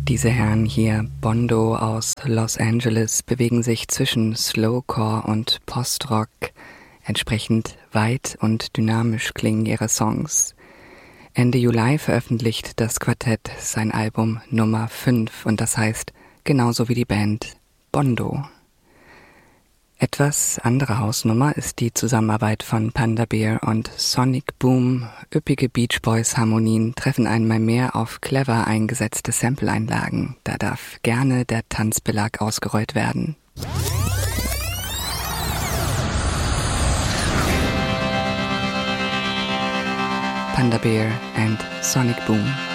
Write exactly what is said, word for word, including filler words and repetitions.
Diese Herren hier, Bondo aus Los Angeles, bewegen sich zwischen Slowcore und Postrock. Entsprechend weit und dynamisch klingen ihre Songs. Ende Juli veröffentlicht das Quartett sein Album Nummer fünf und das heißt genauso wie die Band Bondo. Etwas andere Hausnummer ist die Zusammenarbeit von Panda Bear und Sonic Boom. Üppige Beach Boys Harmonien treffen einmal mehr auf clever eingesetzte Sample-Einlagen. Da darf gerne der Tanzbelag ausgerollt werden. Panda Bear and Sonic Boom.